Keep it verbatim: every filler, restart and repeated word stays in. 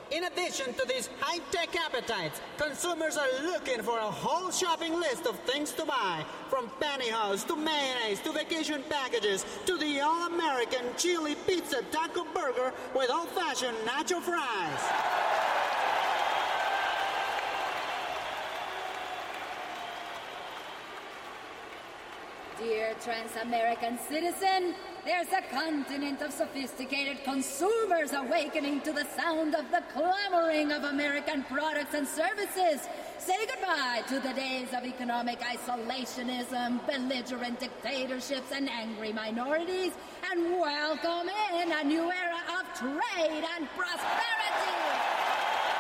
In addition to these high-tech appetites, consumers are looking for a whole shopping list of things to buy. From pantyhose to mayonnaise to vacation packages to the all-American chili pizza taco burger with old-fashioned nacho fries. Dear trans-American citizen, there's a continent of sophisticated consumers awakening to the sound of the clamoring of American products and services. Say goodbye to the days of economic isolationism, belligerent dictatorships, and angry minorities, and welcome in a new era of trade and prosperity.